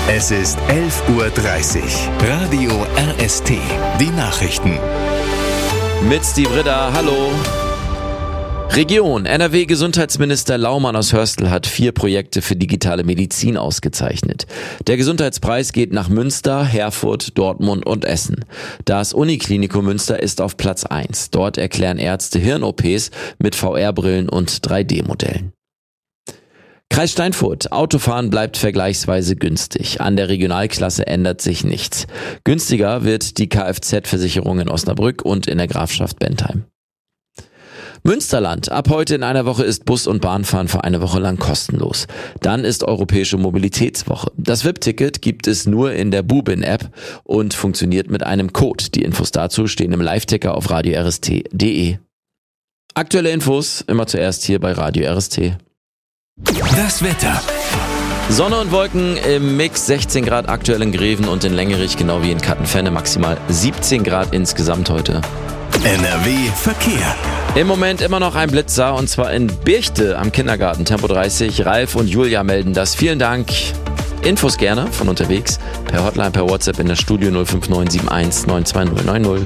Es ist 11:30 Uhr. Radio RST. Die Nachrichten. Mit Steve Ritter, hallo. Region. NRW-Gesundheitsminister Laumann aus Hörstel hat 4 Projekte für digitale Medizin ausgezeichnet. Der Gesundheitspreis geht nach Münster, Herford, Dortmund und Essen. Das Uniklinikum Münster ist auf Platz 1. Dort erklären Ärzte Hirn-OPs mit VR-Brillen und 3D-Modellen. Kreis Steinfurt. Autofahren bleibt vergleichsweise günstig. An der Regionalklasse ändert sich nichts. Günstiger wird die Kfz-Versicherung in Osnabrück und in der Grafschaft Bentheim. Münsterland. Ab heute in einer Woche ist Bus- und Bahnfahren für eine Woche lang kostenlos. Dann ist Europäische Mobilitätswoche. Das VIP-Ticket gibt es nur in der Bubin-App und funktioniert mit einem Code. Die Infos dazu stehen im Live-Ticker auf radiorst.de. Aktuelle Infos immer zuerst hier bei Radio RST. Das Wetter. Sonne und Wolken im Mix, 16 Grad aktuell in Greven und in Längerich, genau wie in Kattenfenne, maximal 17 Grad insgesamt heute. NRW Verkehr. Im Moment immer noch ein Blitzer und zwar in Birchte am Kindergarten, Tempo 30. Ralf und Julia melden das. Vielen Dank. Infos gerne von unterwegs, per Hotline, per WhatsApp in der Studio 05971 92090.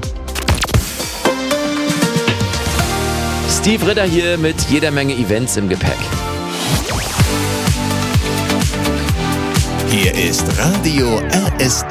Steve Ritter hier mit jeder Menge Events im Gepäck. Hier ist Radio RST.